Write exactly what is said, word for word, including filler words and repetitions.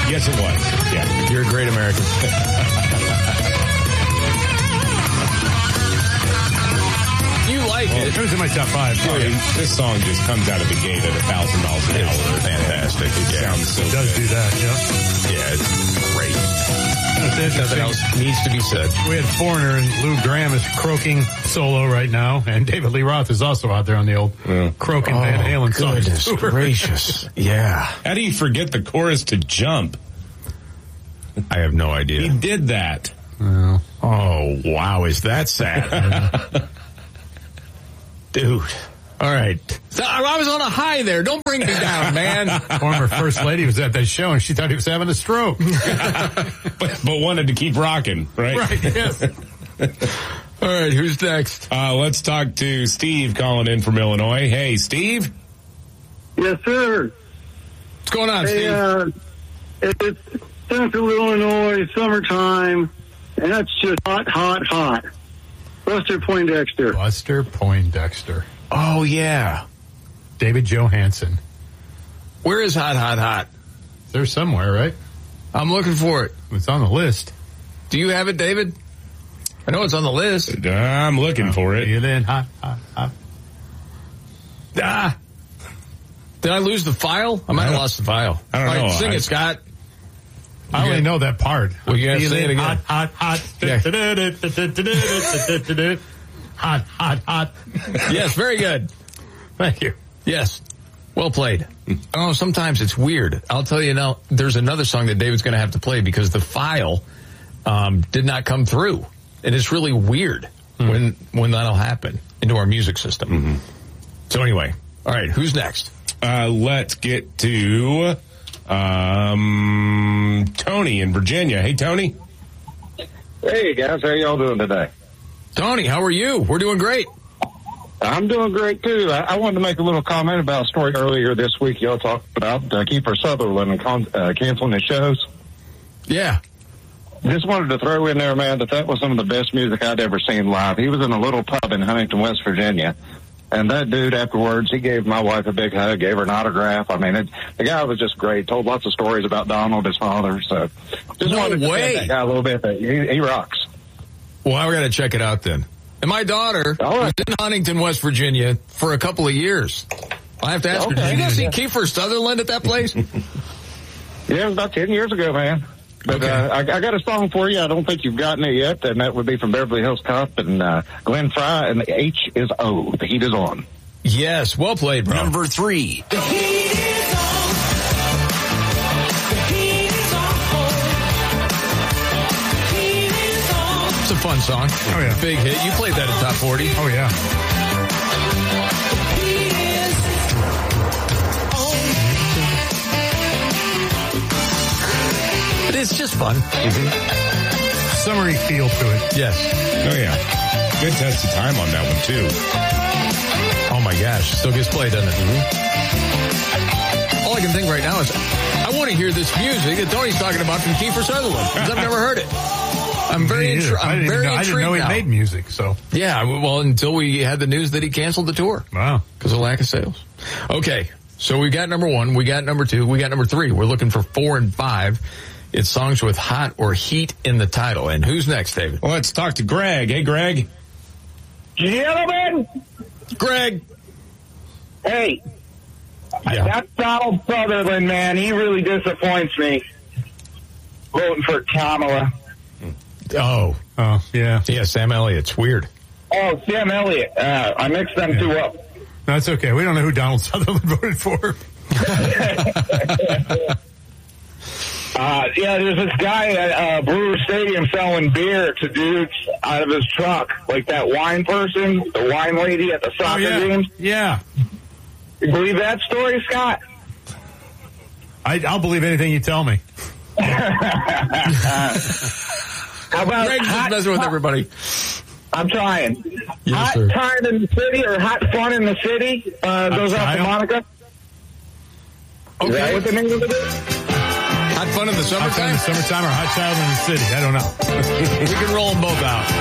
Yes, it was. Yeah. You're a great American. You like well, it. It was in my top five. Oh, yeah. This song just comes out of the gate at a thousand miles an hour. It's fantastic. It yeah. sounds so It does good. do that, yeah. Yeah, it's great. That's Nothing else needs to be said. We had Foreigner and Lou Graham is croaking solo right now, and David Lee Roth is also out there on the old yeah. croaking oh, Van Halen song. Goodness gracious. Yeah. How do you forget the chorus to Jump? I have no idea. He did that. Oh, oh wow, is that sad? Dude. All right. So I was on a high there. Don't bring me down, man. Former First Lady was at that show, and she thought he was having a stroke. but, but wanted to keep rocking, right? Right, yes. All right, who's next? Uh, let's talk to Steve calling in from Illinois. Hey, Steve? Yes, sir. What's going on, hey, Steve? Uh, it's Central Illinois, summertime, and that's just hot, hot, hot. Buster Poindexter. Buster Poindexter. Oh, yeah. David Johansen. Where is Hot, Hot, Hot? There's somewhere, right? I'm looking for it. It's on the list. Do you have it, David? I know it's on the list. I'm looking oh, for it. Feeling hot, hot, hot. Ah. Did I lose the file? I might have lost the file. I don't All right, know. Sing I, it, Scott. I only know that part. Well, you have to say it again. Hot, hot, hot. Yeah. Hot, hot, hot. Yes, very good. Thank you. Yes. Well played. Oh, sometimes it's weird. I'll tell you now, there's another song that David's going to have to play because the file um, did not come through. And it's really weird mm-hmm. when when that'll happen into our music system. Mm-hmm. So anyway, all right, who's next? Uh, let's get to um, Tony in Virginia. Hey, Tony. Hey, guys. How y'all doing today? Tony, how are you? We're doing great. I'm doing great, too. I, I wanted to make a little comment about a story earlier this week. Y'all talked about uh, Kiefer Sutherland and con- uh, canceling his shows. Yeah. Just wanted to throw in there, man, that that was some of the best music I'd ever seen live. He was in a little pub in Huntington, West Virginia. And that dude, afterwards, he gave my wife a big hug, gave her an autograph. I mean, it, the guy was just great. Told lots of stories about Donald, his father. So just no wanted to way. thank that guy a little bit. He, he rocks. Well, I got to check it out then. And my daughter All right. was in Huntington, West Virginia for a couple of years. I have to ask Okay. her, did you go see Kiefer Sutherland at that place? Yeah, it was about ten years ago, man. But Okay. uh, I, I got a song for you. I don't think you've gotten it yet, and that would be from Beverly Hills Cop and uh, Glenn Fry, and the H is O. The heat is on. Yes, well played, bro. Number three. The heat is on. The heat is on. The heat is on. It's a fun song. Oh, yeah. Big hit. You played that at Top forty. Oh, yeah. The heat is on. But it's just fun. Mm-hmm. Summery feel to it. Yes. Oh, yeah. Good test of time on that one, too. Oh, my gosh. Still gets played, doesn't it? Mm-hmm. All I can think right now is I want to hear this music that Tony's talking about from Kiefer Sutherland because I've never heard it. I'm very, Me intri- I I'm didn't very even know, I didn't know he now. made music, so. Yeah, well, until we had the news that he canceled the tour. Wow. Because of lack of sales. Okay, so we got number one, we got number two, we got number three. We're looking for four and five. It's songs with hot or heat in the title. And who's next, David? Well, let's talk to Greg. Hey, Greg. Gentlemen, Greg. hey, Yeah. that Donald Sutherland, man, he really disappoints me. Voting for Kamala. Oh. Oh, yeah. Yeah, Sam Elliott's weird. Oh, Sam Elliott. Uh, I mixed them Yeah. two up. That's okay. We don't know who Donald Sutherland voted for. Uh, yeah, there's this guy at uh, Brewer Stadium selling beer to dudes out of his truck, like that wine person, the wine lady at the soccer Oh, yeah. games. Yeah. You believe that story, Scott? I, I'll believe anything you tell me. How about Greg's just hot, messing with everybody. I'm trying. Yes, hot sir. time in the city or hot fun in the city uh, goes out to child? Monica. Is that what the name of it is? Hot fun in the Hot time in summertime? the summertime or hot child in the city. I don't know. We can roll them both out.